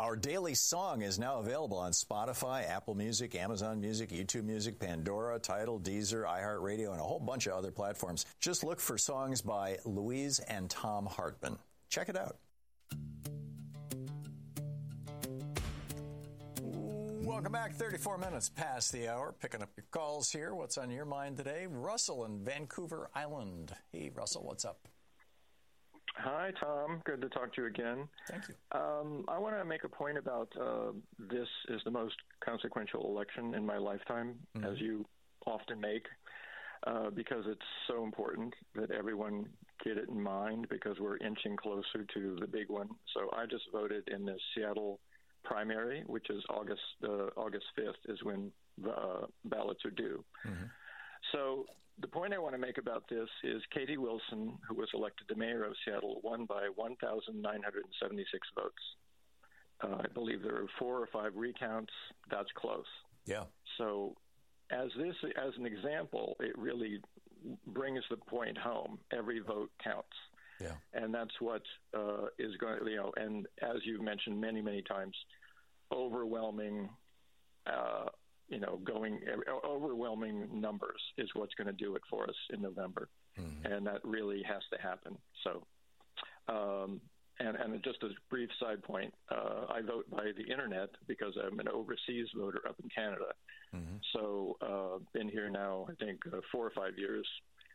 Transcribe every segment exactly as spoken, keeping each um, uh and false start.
Our daily song is now available on Spotify, Apple Music, Amazon Music, YouTube Music, Pandora, Tidal, Deezer, iHeartRadio, and a whole bunch of other platforms. Just look for songs by Louise and Tom Hartman. Check it out. Welcome back. thirty-four minutes past the hour. Picking up your calls here. What's on your mind today? Russell in Vancouver Island. Hey, Russell, what's up? Hi, Tom. Good to talk to you again. Thank you. Um, I want to make a point about uh, this is the most consequential election in my lifetime, mm-hmm. as you often make, uh, because it's so important that everyone get it in mind because we're inching closer to the big one. So I just voted in the Seattle primary, which is August uh, August fifth is when the uh, ballots are due. Mm-hmm. So the point I want to make about this is Katie Wilson, who was elected the mayor of Seattle, won by one thousand nine hundred seventy-six votes. Uh, I believe there are four or five recounts. That's close. Yeah. So as this, as an example, it really brings the point home. Every vote counts. Yeah. And that's what uh, is going to, you know, and as you've mentioned many, many times, overwhelming uh you know, going overwhelming numbers is what's going to do it for us in November. Mm-hmm. And that really has to happen. So, um, and, and just a brief side point, uh, I vote by the internet because I'm an overseas voter up in Canada. Mm-hmm. So, uh, been here now, I think, uh, four or five years.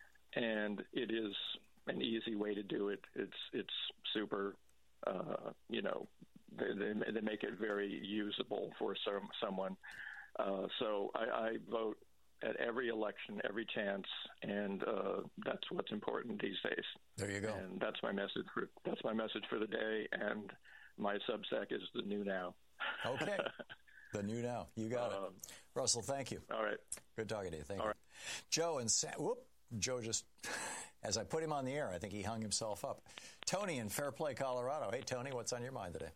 And it is an easy way to do it. It's, it's super, uh, you know, they, they, they make it very usable for some, someone. Uh, so I, I vote at every election, every chance, and uh, that's what's important these days. There you go. And that's my message. For, that's my message for the day. And my Substack is the New Now. Okay, the New Now. You got um, it, Russell. Thank you. All right. Good talking to you. Thank all you, right. Joe and Sam. Whoop. Joe just, as I put him on the air, I think he hung himself up. Tony in Fairplay, Colorado. Hey, Tony, what's on your mind today?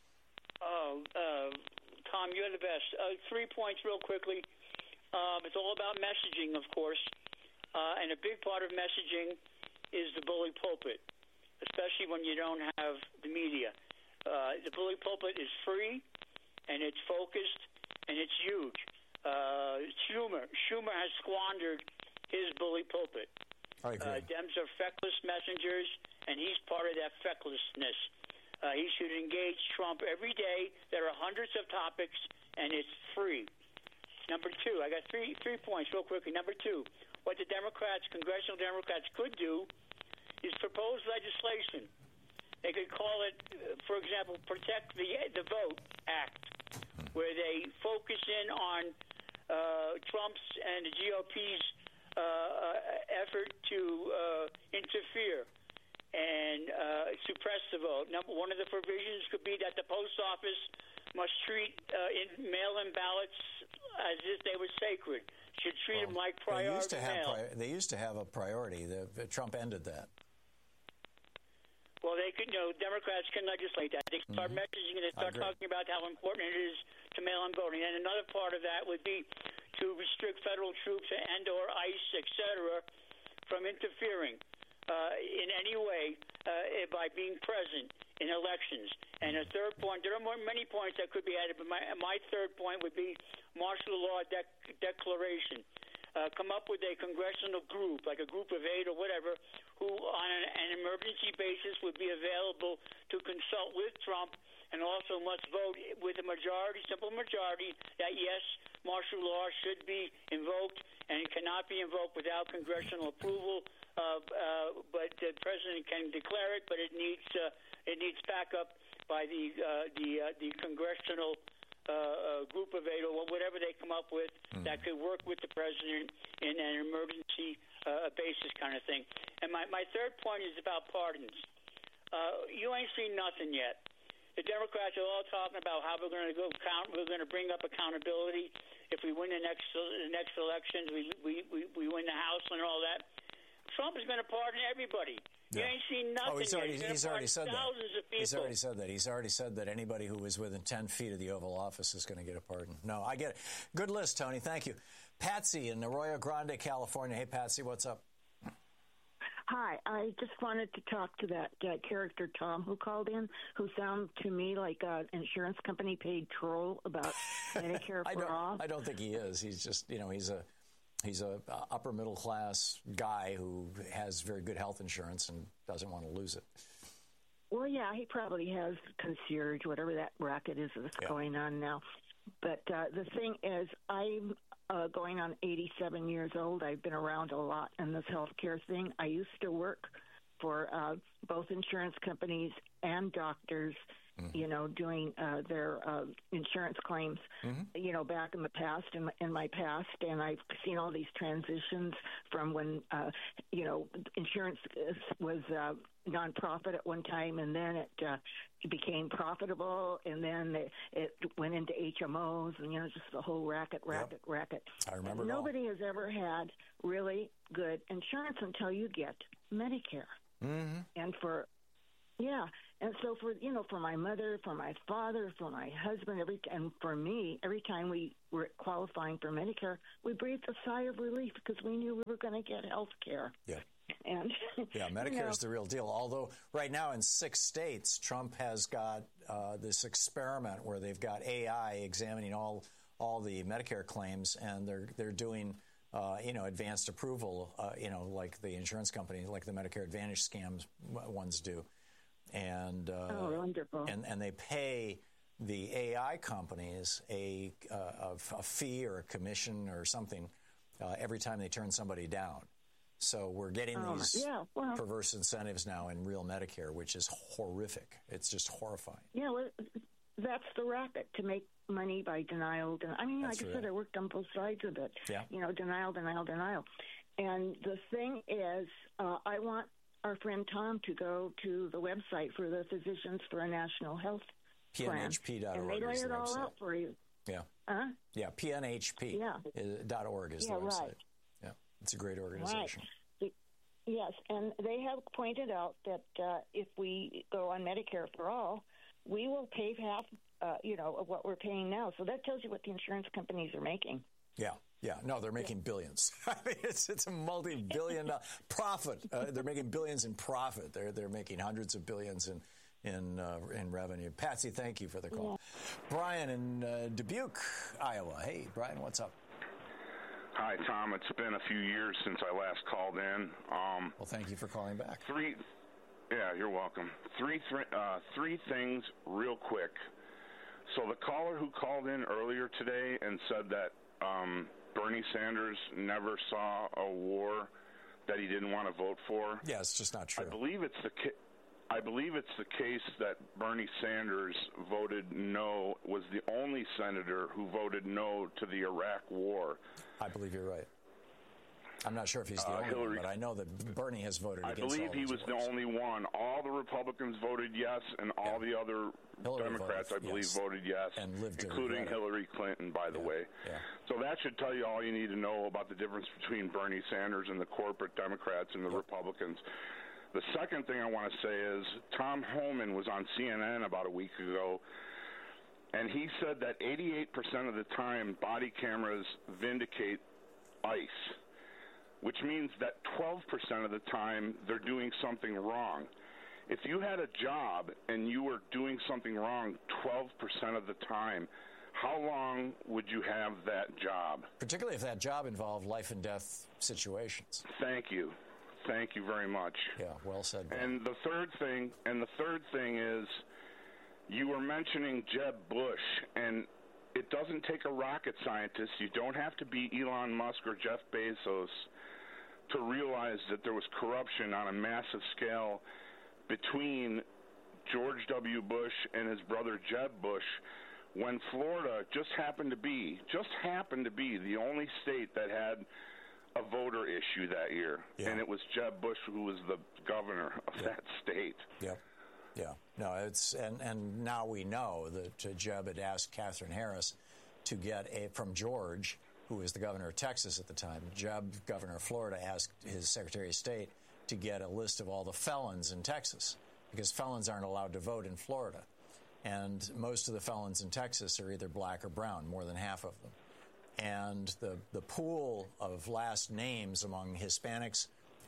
Oh. Uh... Tom, you're the best. Uh, three points real quickly. Um, it's all about messaging, of course. Uh, and a big part of messaging is the bully pulpit, especially when you don't have the media. Uh, the bully pulpit is free, and it's focused, and it's huge. Uh, Schumer. Schumer has squandered his bully pulpit. I agree. Uh, Dems are feckless messengers, and he's part of that fecklessness. Uh, he should engage Trump every day. There are hundreds of topics, and it's free. Number two, I got three three points real quickly. Number two, what the Democrats, congressional Democrats, could do is propose legislation. They could call it, uh, for example, Protect the the Vote Act, where they focus in on uh, Trump's and the G O P's uh, uh, effort to uh, interfere and uh, suppress the vote. Number one of the provisions could be that the post office must treat uh, in mail-in ballots as if they were sacred. Should treat well, them like priority they used to have mail. Pri- they used to have a priority. The, the Trump ended that. Well, they could, you know, Democrats can legislate that. They can start mm-hmm. messaging and they start talking about how important it is to mail-in voting. And another part of that would be to restrict federal troops and or ICE, et cetera, from interfering Uh, in any way uh, by being present in elections. And a third point, there are more, many points that could be added, but my, my third point would be martial law dec- declaration. Uh, come up with a congressional group, like a group of eight or whatever, who on an, an emergency basis would be available to consult with Trump and also must vote with a majority, simple majority, that yes, martial law should be invoked and it cannot be invoked without congressional approval. Uh, uh, but the president can declare it, but it needs uh, it needs backup by the uh, the uh, the congressional uh, uh, group of eight or whatever they come up with mm. that could work with the president in an emergency uh, basis kind of thing. And my, my third point is about pardons. Uh, you ain't seen nothing yet. The Democrats are all talking about how we're going to go count. We're going to bring up accountability if we win the next the next elections. We we we, we win the House and all that. Trump is going to pardon everybody. Yeah. You ain't seen nothing oh, he's already, yet. He's already said thousands that. Of people. He's already said that. He's already said that anybody who is within ten feet of the Oval Office is going to get a pardon. No, I get it. Good list, Tony. Thank you. Patsy in Arroyo Grande, California. Hey, Patsy, what's up? Hi, I just wanted to talk to that uh, character, Tom, who called in, who sounded to me like an insurance company paid troll about Medicare I for don't, all. I don't think he is. He's just, you know, he's a he's a uh, upper middle class guy who has very good health insurance and doesn't want to lose it. Well, yeah, he probably has concierge, whatever that racket is that's Yeah. going on now. But uh, the thing is, I'm uh, going on eighty-seven years old. I've been around a lot in this healthcare thing. I used to work for uh, both insurance companies and doctors, mm-hmm. you know, doing uh, their uh, insurance claims, mm-hmm. you know, back in the past, in my, in my past. And I've seen all these transitions from when, uh, you know, insurance was uh, nonprofit at one time, and then it uh, became profitable, and then it, it went into H M Os, and, you know, just the whole racket, racket, yep. racket. I remember and it all. Nobody has ever had really good insurance until you get Medicare. Mm-hmm. And for, yeah, and so for, you know, for my mother, for my father, for my husband, every and for me, every time we were qualifying for Medicare, we breathed a sigh of relief because we knew we were going to get health care. Yeah. And, yeah, Medicare you know, is the real deal. Although right now in six states, Trump has got uh, this experiment where they've got A I examining all all the Medicare claims, and they're they're doing uh, you know advanced approval, uh, you know, like the insurance company, like the Medicare Advantage scams ones do, and uh, oh, wonderful. and and they pay the A I companies a uh, a, a fee or a commission or something uh, every time they turn somebody down. So we're getting um, these yeah, well, perverse incentives now in real Medicare, which is horrific. It's just horrifying. Yeah, well, that's the racket, to make money by denial. Den- I mean, That's like right. I said, I worked on both sides of it. Yeah. You know, denial, denial, denial. And the thing is, uh, I want our friend Tom to go to the website for the Physicians for a National Health P N H P dot org and they lay is it the all website. out for you. Yeah. Huh? Yeah, P N H P dot org is yeah, the website. right. Yeah, it's a great organization. Right. Yes, and they have pointed out that uh, if we go on Medicare for all, we will pay half, uh, you know, of what we're paying now. So that tells you what the insurance companies are making. Yeah, yeah. No, they're making yeah. billions. I mean, it's it's a multi-billion dollar profit. Uh, they're making billions in profit. They're they're making hundreds of billions in in uh, in revenue. Patsy, thank you for the call. Yeah. Brian in uh, Dubuque, Iowa. Hey, Brian, what's up? Hi, Tom. It's been a few years since I last called in. Um, well, thank you for calling back. Three, yeah, you're welcome. Three, th- uh, three things real quick. So the caller who called in earlier today and said that um, Bernie Sanders never saw a war that he didn't want to vote for. Yeah, it's just not true. I believe it's the ca- I believe it's the case that Bernie Sanders voted no, was the only senator who voted no to the Iraq war. I believe you're right. I'm not sure if he's the uh, only Hillary, one, but I know that Bernie has voted I against all I believe he was wars. the only one. All the Republicans voted yes, and all yeah. the other Hillary Democrats, voted, I believe, yes. voted yes, and lived including Hillary Clinton, by the yeah. way. Yeah. So that should tell you all you need to know about the difference between Bernie Sanders and the corporate Democrats and the yep. Republicans. The second thing I want to say is Tom Homan was on C N N about a week ago, and he said that eighty-eight percent of the time body cameras vindicate ICE, which means that twelve percent of the time they're doing something wrong. If you had a job and you were doing something wrong twelve percent of the time, how long would you have that job? Particularly if that job involved life and death situations. Thank you. Thank you very much. Yeah, well said. Ben. And the third thing, and the third thing is, you were mentioning Jeb Bush, and it doesn't take a rocket scientist. You don't have to be Elon Musk or Jeff Bezos to realize that there was corruption on a massive scale between George W. Bush and his brother Jeb Bush, when Florida just happened to be, just happened to be the only state that had a voter issue that year, yeah. and it was Jeb Bush who was the governor of yeah. that state. Yeah, yeah. No, it's and, and now we know that uh, Jeb had asked Catherine Harris to get a from George, who was the governor of Texas at the time. Jeb, governor of Florida, asked his Secretary of State to get a list of all the felons in Texas, because felons aren't allowed to vote in Florida, and most of the felons in Texas are either black or brown, more than half of them. And the, the pool of last names among Hispanics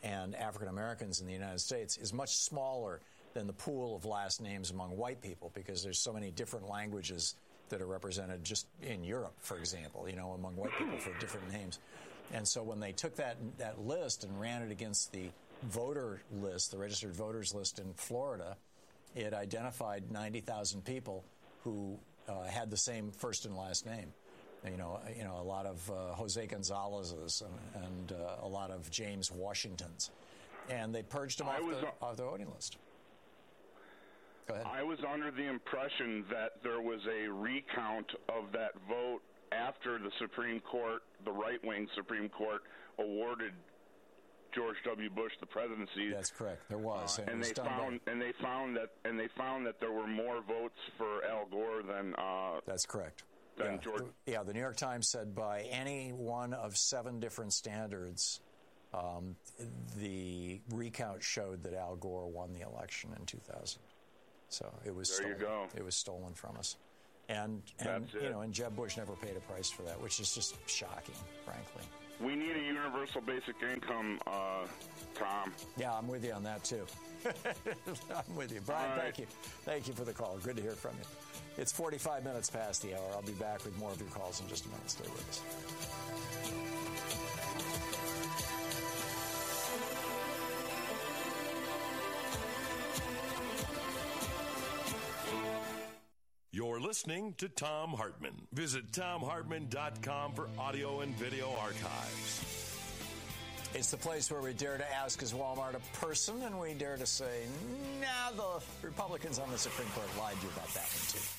and African Americans in the United States is much smaller than the pool of last names among white people, because there's so many different languages that are represented just in Europe, for example, you know, among white people for different names. And so when they took that that list and ran it against the voter list, the registered voters list in Florida, it identified ninety thousand people who uh, had the same first and last name. You know, you know, a lot of uh, Jose Gonzalez's and, and uh, a lot of James Washingtons, and they purged them off the, uh, off the voting list. Go ahead. I was under the impression that there was a recount of that vote after the Supreme Court, the right-wing Supreme Court, awarded George W. Bush the presidency. That's correct. There was, uh, and, and was they found by... and they found that and they found that there were more votes for Al Gore than. Uh, That's correct. Than yeah. George. The, yeah, the New York Times said by any one of seven different standards, um, the recount showed that Al Gore won the election in two thousand. So it was. There stolen. you go. It was stolen from us. And, and you know, and Jeb Bush never paid a price for that, which is just shocking, frankly. We need a universal basic income, uh, Tom. Yeah, I'm with you on that, too. I'm with you. Brian, right. thank you. Thank you for the call. Good to hear from you. It's forty-five minutes past the hour. I'll be back with more of your calls in just a minute. Stay with us. You're listening to Thom Hartmann. Visit Thom Hartmann dot com for audio and video archives. It's the place where we dare to ask, is Walmart a person? And we dare to say, nah, the Republicans on the Supreme Court lied to you about that one, too.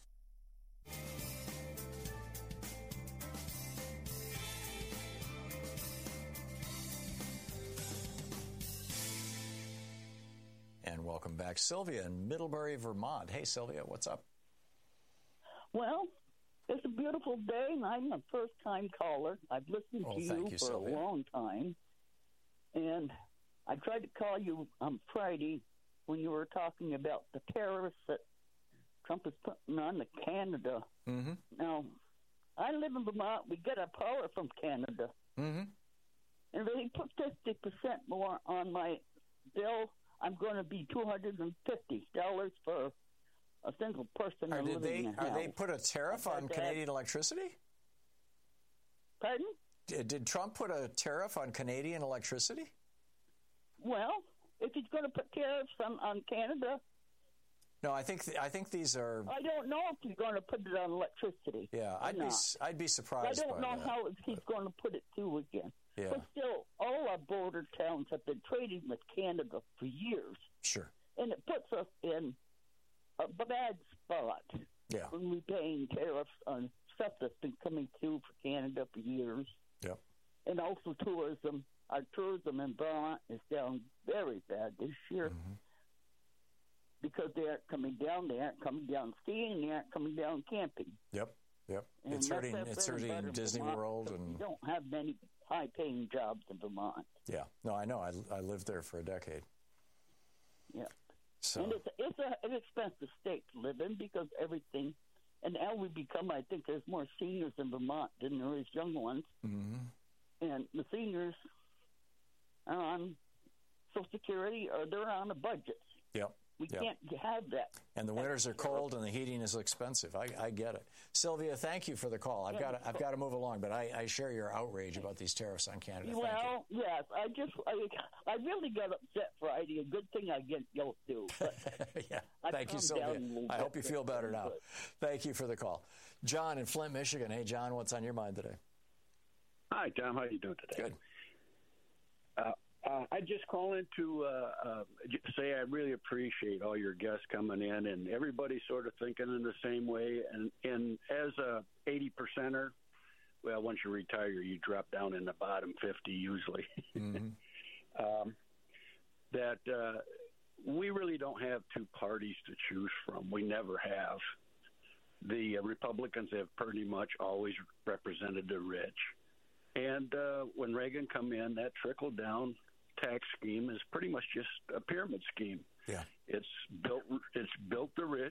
And welcome back, Sylvia in Middlebury, Vermont. Hey, Sylvia, what's up? Well, it's a beautiful day, and I'm a first-time caller. I've listened oh, to you, you for Sylvia. a long time. And I tried to call you on Friday when you were talking about the tariffs that Trump is putting on to Canada. Mm-hmm. Now, I live in Vermont. We get our power from Canada. Mm-hmm. And if they put fifty percent more on my bill, I'm going to be two hundred fifty dollars for a single person Are, did living they, in a are house. they put a tariff on Canadian electricity? Pardon? Did, did Trump put a tariff on Canadian electricity? Well, if he's going to put tariffs on, on Canada... No, I think th- I think these are... I don't know if he's going to put it on electricity. Yeah, I'd be I'd be surprised I don't by know that, how he's but... going to put it through again. Yeah. But still, all our border towns have been trading with Canada for years. Sure. And it puts us in a bad spot yeah. when we're paying tariffs on stuff that's been coming through for Canada for years. Yep. And also tourism. Our tourism in Vermont is down very bad this year mm-hmm. because they aren't coming down. They aren't coming down skiing. They aren't coming down camping. Yep. Yep. And it's hurting. It's hurting Disney Vermont, World, and we don't have many high-paying jobs in Vermont. Yeah. No, I know. I, I lived there for a decade. Yeah. So. And it's, a, it's a, an expensive state to live in because everything, and now we become, I think there's more seniors in Vermont than there is young ones. Mm-hmm. And the seniors are on Social Security or they're on a budget. Yep. We yep. can't have that. And the winters are cold and the heating is expensive. I, I get it. Sylvia, thank you for the call. I've yeah. got to, I've got to move along, but I, I share your outrage about these tariffs on Canada. Well, thank you. yes, I just I, I really got upset Friday. A good thing I get yelled too. yeah. Thank you, Sylvia. I hope you feel better now. Thank you for the call. John in Flint, Michigan. Hey, John, what's on your mind today? Hi, Tom. How are you doing today? Good. Uh, Uh, I just call in to uh, uh, say I really appreciate all your guests coming in and everybody sort of thinking in the same way. And, and as a eighty percenter, well, once you retire, you drop down in the bottom fifty usually. Mm-hmm. um, that uh, we really don't have two parties to choose from. We never have. The uh, Republicans have pretty much always represented the rich. And uh, when Reagan come in, that trickled down tax scheme is pretty much just a pyramid scheme. Yeah, it's built. It's built the rich,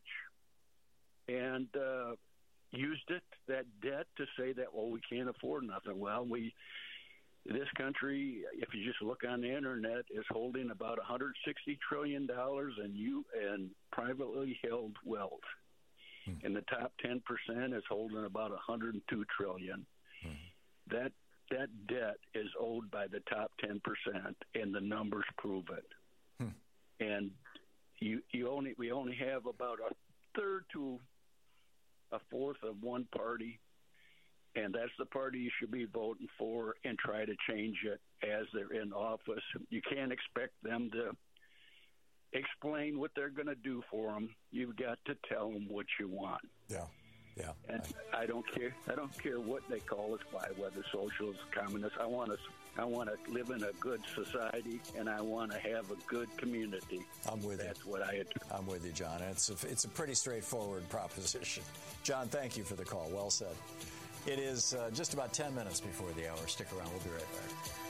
and uh, used it that debt to say that well we can't afford nothing. Well, we this country, if you just look on the internet, is holding about one hundred sixty trillion dollars in you and privately held wealth. Hmm. And the top ten percent is holding about one hundred two trillion dollars. Hmm. That that debt is owed by the top ten percent, and the numbers prove it. Hmm. And you you only we only have about a third to a fourth of one party, and that's the party you should be voting for and try to change it as they're in office. You can't expect them to explain what they're going to do for them. You've got to tell them what you want. Yeah, yeah. And I, I don't care. I don't care what they call us by, whether socialists, communists. I want to. I want to live in a good society, and I want to have a good community. I'm with That's you. what I. I'm with you, John. It's a, it's a pretty straightforward proposition. John, thank you for the call. Well said. It is uh, just about ten minutes before the hour. Stick around. We'll be right back.